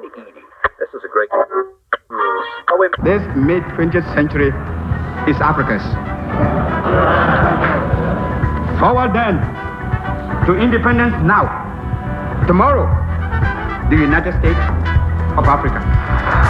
Edie. This is a great... This mid-20th century is Africa's. Forward then to independence now. Tomorrow, the United States of Africa.